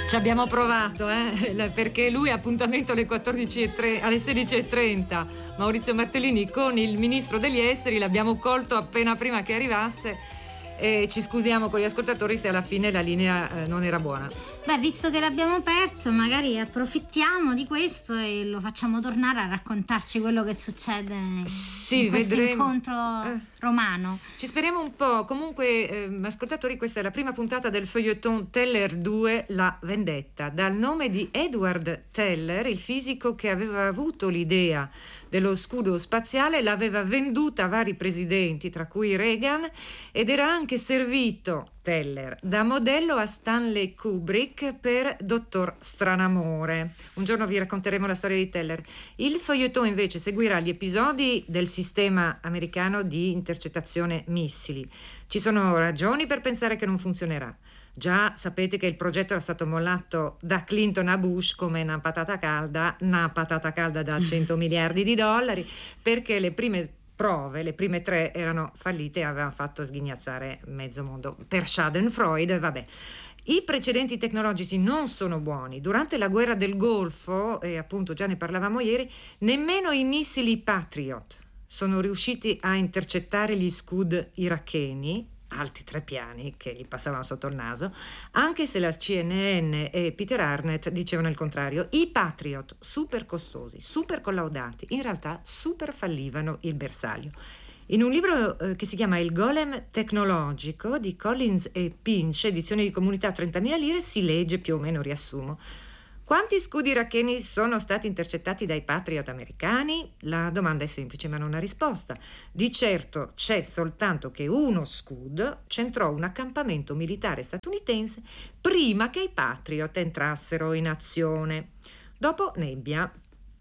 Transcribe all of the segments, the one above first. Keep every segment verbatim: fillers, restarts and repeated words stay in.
Ci abbiamo provato, eh? Perché lui ha appuntamento alle quattordici e tre, alle sedici e trenta, Maurizio Martellini, con il ministro degli esteri. L'abbiamo colto appena prima che arrivasse e ci scusiamo con gli ascoltatori se alla fine la linea eh, non era buona. Beh, visto che l'abbiamo perso, magari approfittiamo di questo e lo facciamo tornare a raccontarci quello che succede sì, in questo vedremo. incontro eh. romano. Ci speriamo un po'. Comunque, eh, ascoltatori, questa è la prima puntata del feuilleton Teller due, La vendetta, dal nome di Edward Teller, il fisico che aveva avuto l'idea dello scudo spaziale, l'aveva venduta a vari presidenti, tra cui Reagan, ed era anche servito, Teller, da modello a Stanley Kubrick per Dottor Stranamore. Un giorno vi racconteremo la storia di Teller. Il feuilleton invece seguirà gli episodi del sistema americano di intercettazione missili. Ci sono ragioni per pensare che non funzionerà. Già sapete che il progetto era stato mollato da Clinton a Bush come una patata calda, una patata calda da cento miliardi di dollari, perché le prime prove, le prime tre erano fallite e avevano fatto sghignazzare mezzo mondo. Per Schadenfreude, vabbè. I precedenti tecnologici non sono buoni. Durante la guerra del Golfo, e appunto già ne parlavamo ieri, nemmeno i missili Patriot sono riusciti a intercettare gli Scud iracheni, alti tre piani che gli passavano sotto il naso, anche se la C N N e Peter Arnett dicevano il contrario. I Patriot, super costosi, super collaudati, in realtà super fallivano il bersaglio. In un libro eh, che si chiama Il golem tecnologico di Collins e Pinch, edizione di Comunità trentamila lire, si legge, più o meno riassumo: quanti scudi iracheni sono stati intercettati dai Patriot americani? La domanda è semplice ma non ha risposta. Di certo c'è soltanto che uno Scud centrò un accampamento militare statunitense prima che i Patriot entrassero in azione. Dopo nebbia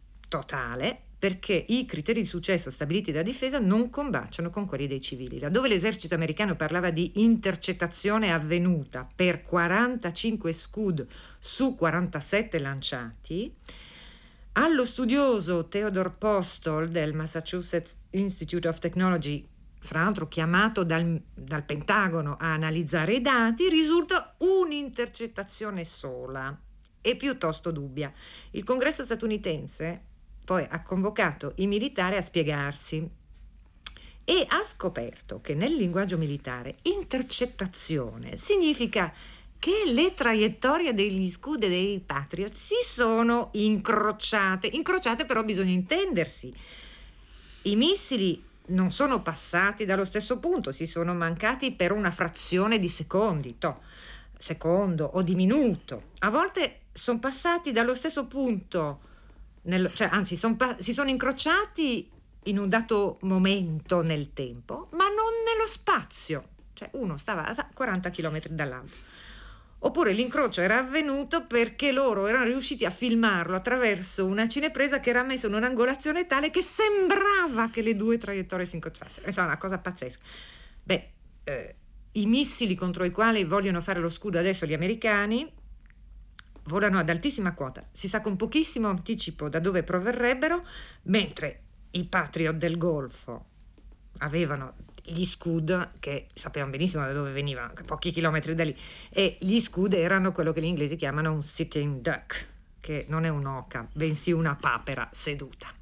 totale, perché i criteri di successo stabiliti da difesa non combaciano con quelli dei civili. Laddove l'esercito americano parlava di intercettazione avvenuta per quarantacinque Scud su quarantasette lanciati, allo studioso Theodore Postol del Massachusetts Institute of Technology, fra l'altro chiamato dal, dal Pentagono a analizzare i dati, risulta un'intercettazione sola e piuttosto dubbia. Il Congresso statunitense poi ha convocato i militari a spiegarsi e ha scoperto che nel linguaggio militare intercettazione significa che le traiettorie degli Scud e dei Patriot si sono incrociate. Incrociate però bisogna intendersi. I missili non sono passati dallo stesso punto, si sono mancati per una frazione di secondi, to, secondo o di minuto. A volte sono passati dallo stesso punto, Nel, cioè, anzi, son, si sono incrociati in un dato momento nel tempo, ma non nello spazio. Cioè, uno stava a quaranta chilometri dall'altro. Oppure l'incrocio era avvenuto perché loro erano riusciti a filmarlo attraverso una cinepresa che era messa in un'angolazione tale che sembrava che le due traiettorie si incrociassero. Insomma, una cosa pazzesca. Beh, eh, i missili contro i quali vogliono fare lo scudo adesso gli americani volano ad altissima quota, si sa con pochissimo anticipo da dove proverrebbero, mentre i Patriot del Golfo avevano gli Scud che sapevano benissimo da dove venivano, pochi chilometri da lì, e gli Scud erano quello che gli inglesi chiamano un sitting duck, che non è un'oca, bensì una papera seduta.